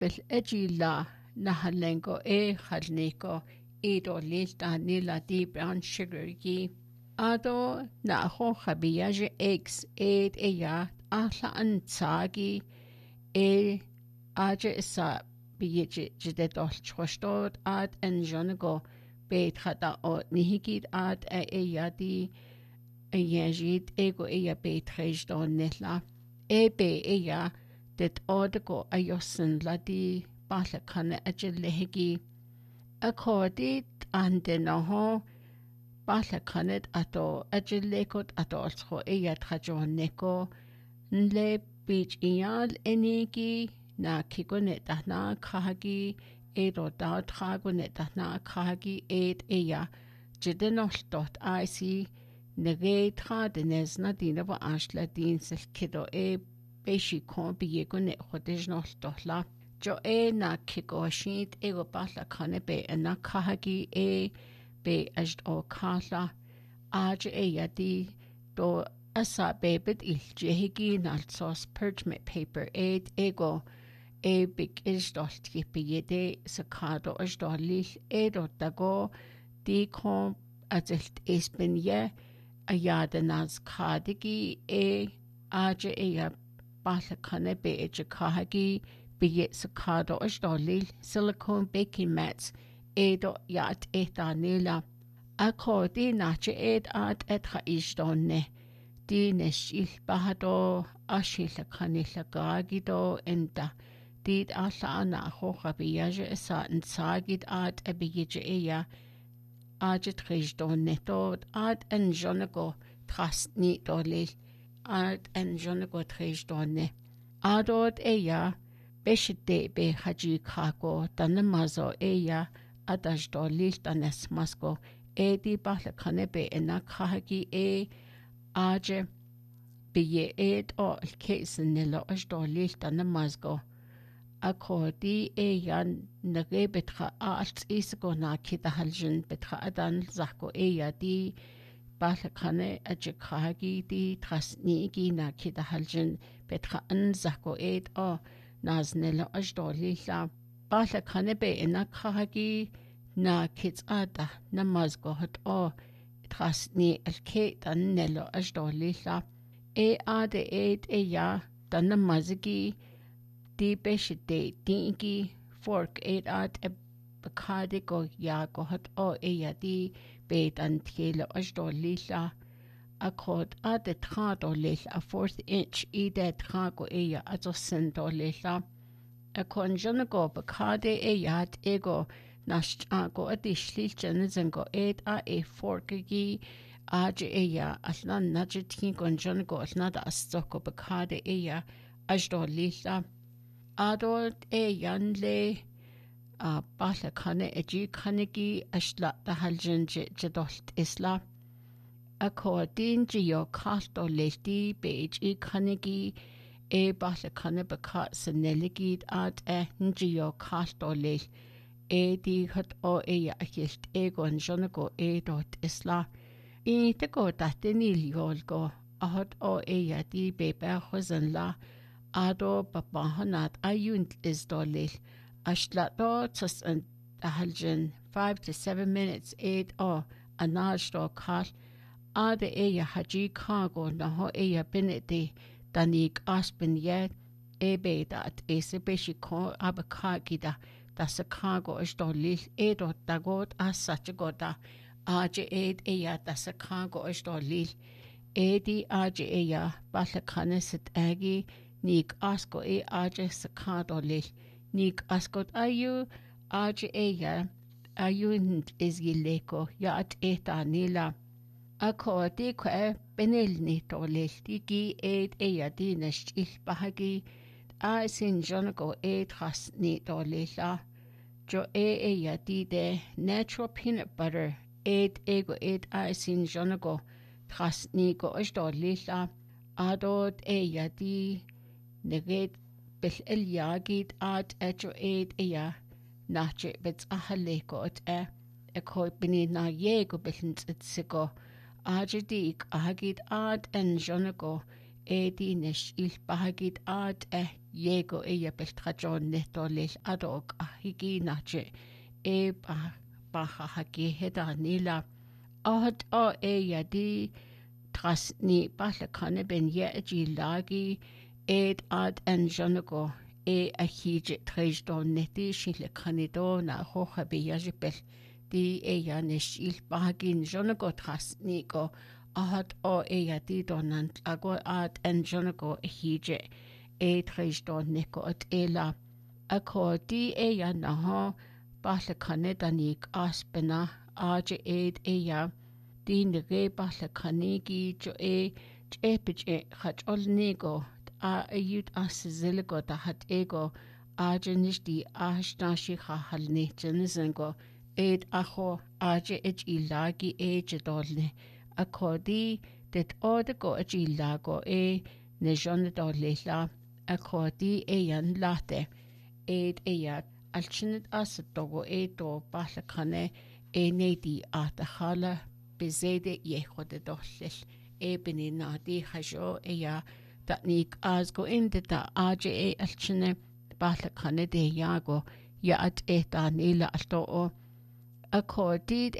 بالأجيلا نهلنكو خلنيكو إيدو ليل دي brown sugar يي آدو نأخو خبياج eggs إيد إيا أحلا أنتاجي آجا إسا بيجي جددو الشخشتود آد أنجونغو بيت خدا أو نهيكيد آد إيا دي يجيد إيغو إيا بيت خيجدون نهلا بي إيا دت أودغو أيوسن لدي بالكان أجل لهجي أكودي عندنا بالكانت أتو أجل لكود أتو ألسخو إيا تخجون نكو نلي بيج إيال إنيجي نا كيكو نتحنا كاهجي إيدو داود خاغو نتحنا كاهجي إيد إيا جدنو شتوت آيسي نغيد خاد نزنا دينا وآشلا دين سلكدو بيشي كون بيگو نخودش نشتولا جو نا كيگوشيد ايگو بالا كانه بي انا كاهگي بي اجد او كالا آج يدي دو اسا بيبت الجهگي نالصوص parchment paper ايگو بيگ اجدولتي بيدي سكادو اجدوليل ايدو داگو دي كون ازلت اسبنيه اياد ناز كادگي آج بالكانه بي اجكاهگي بي سكادو اجدوليل silicone baking mats ايدو يات ايتانيلا اكو دي ناچه ايد آد اتخا اجدونه دي نشيل بهدو اشيل كاني لغاگي دو انتا ديد آلا انا اخو خبياج اسا انساگيد آد ابيجي ايا آج تخيجدونه دو آد انجونغو تخصني دوليل آد انجونغو تخيجدونه آدود ايا بشده به خجي كاكو دنمازو ايا اداج دوليل دنس ماسكو ايدي بالكانه بي انا كاهگي آج بيه ايد او الكيس نلو اج دوليل دنمازكو اكو دي ايا نغي بتخا آلت ايسكو ناكي دهالجن بتخا ادان زحكو ايا دي بالكانه اجكاهگي دي تخصنيگي ناكي دهالجن بتخا انزحكو ايد او نازنلو اجدوليلا بالكانه بي انا كاهگي نا كيتس آدا نمازكو هت او تخصني الكي دنلو اجدوليلا آده ايد ايا دنمازگي دي بشده دينگي فورك ايد آد بكاديكو ياكو هت او ايا دي بيدان تيلو اجدوليلا أكود آد تخادو ليل a fourth inch إيدا تخاكو إيا أتو سندو ليلا أكون جنگو بكادي إياد إيغو ناشتاغو أديش ليل جنزنگو إيد فوركي آج إيا أسنان ناجتين كون جنگو أسناد أستوكو بكادي إيا أجدو ليلا آدو إيان لي بالا كاني أجي كانيكي أشلا دهالجن جدولت إسلا أكو دين جيو كالتو ليلتي بيج كانيكي بالكانه بكا سنلگيد آد نجيو كالتو ليل دي هت او أكيلت ايغون جونغو دوت إسلا تكو تحتني ليولغو أهد او دي بيبا خوزن لا آدو باباهنات أيونت إزدو ليل أشلا دو تسن دهالجن 5 to 7 minutes او أناج دو كال آده حجي كاغو نهو بندي دانيك أسبن يد بيدات سبيشي كون أبكاكي دا سكاغو اشدوليل دو داغوت أساچگو دا آج دا سكاغو اشدوليل دي آج بالكانه ستاگي نيك أسكو آج سكادو ليل نيك أسكو أيو آج أيو إزغي ليكو يات تانيلا أكو دي كوه بنيلني دوليل ديكي دي نشتيل بحاجي سين جونغو خاصني دوليلا جو دي natural peanut butter ايغو سين جونغو خاصني go اش دوليلا آدود دي نغيد بالإلياجيد أجو ناچه بتأهليكو أكو بني ناييغو بلنتسيكو آجديك أهجيد آد أنجونغو دي نشيل بهجيد yego beltrajon netolil adog higi nache bahagi heda nila ahad di trasni bahlakane ben yeji lagi ad en jonago a hije trejdon neti shile kanido na hoha beyajbel di nish il bagin jonago trasni go ahad di donant ago ad en jonago hije trejdon neko at ela ako di naha bahlakane danik aspena aje di nge bahlakanegi jo chepich olnego yut ziligo da hat ego aje nish di ashnashi halne jenizengo aho aje ilagi jedolne akodi det odego ilago ne jonedolila akodi yan late alchinit asatogo do bahlakane nedi atachala bezede yehode dollil bini nadi hajo datnik azgo inde da aje alchine bahlakane de yago at danila alto akordid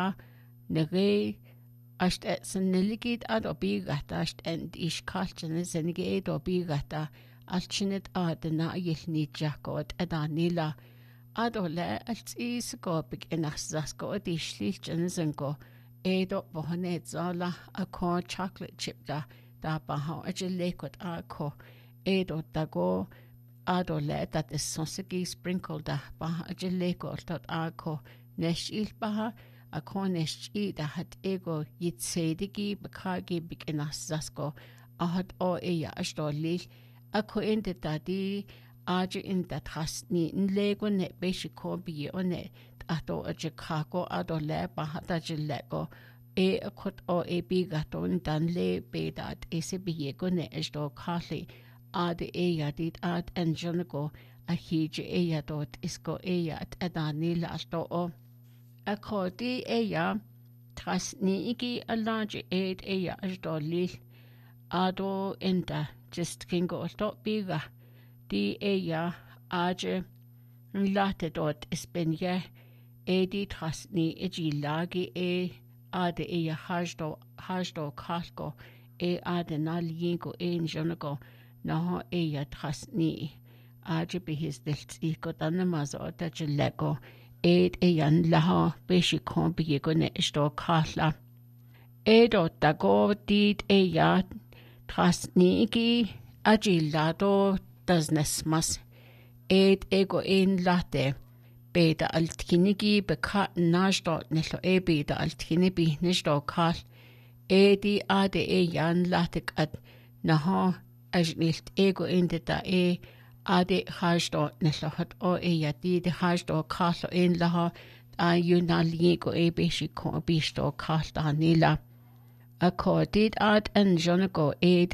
nege ast senneligit ad obigata ast end kalchene senige obigata alchinet adena yelni jakot adanila adole als isgobig enachsasko dishli jensengo bohnet zala a chocolate chip da baha lekot ako dago adole that is sausage sprinkled da baha lekot dat ako nesh il baha ako nesh da hat ego yitsedigi bakagi big enachsasko ahad ashtolil ako inde dadi aje in dat hasni lego ne beshiko bi one ato Chicago adole bahata jilego akot bigaton dan le bedat biego ne esto kali ad yadit ad enjonago a hije yadot isko at adani lasto akodi trasni iki alaje asdoli ado enda just kingo sto biga di aje late dort ispenje di trasni lagi ade hajdo kalko ade nalingo jonago naho trasni aje bihis delti ko tanamazo ta lego yan laha beshikon biego ne sto kala do dago dit trasni gi agilado dasnesmas ego late beda altkinigi beka najdo nelo beda altkinibi nejdo kal di ade yan latik ad naha ajnilt ego indeta ade hajdo nelo hat yadi de hajdo kal laha yunaligo beshiko bisto kal danila accorded ad en jonago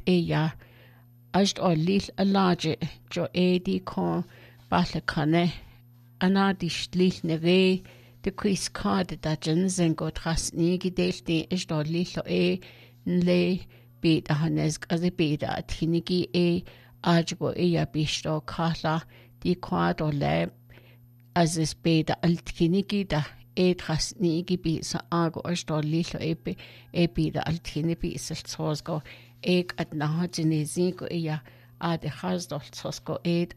Ajt lil alaje jo di kon bahlakane anadish lil nege de quiz card da jensen go trasni gidelti ist lil le bit hanes as bit athinigi ajgo bisto kala di quad le as is bit altkinigi da trasni gibi sa ago ist lil bit altkinibi seltsosgo at naha jinezi go ade hazdol sosko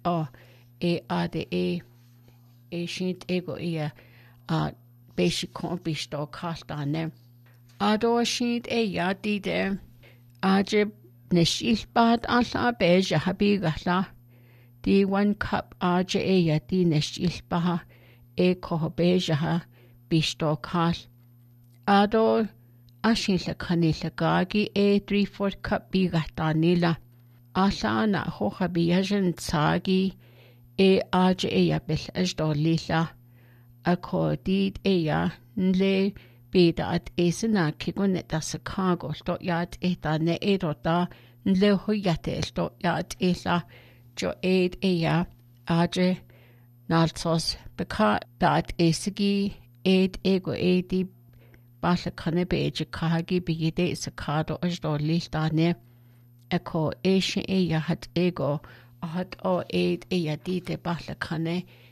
ade shint ego beshikon bisto kastane ado shint yadi de aje neshil bad alla beja habigala di 1 cup aje yadi neshil baha ko beja bisto kal ado Ashila kanila gagi 3/4 cup bigatanila. Asana hoha biyajan tsagi aje bil ajdolila. Akkodid nle bida at esina kigunet asakago sto yat ne edota nle huyate sto yat ela jo aje nalsos beka dat esigi ego di bahlakane beje kahagi bigide sakado ajdolil dane eko hat ego hat o eid e yadi de bahle kane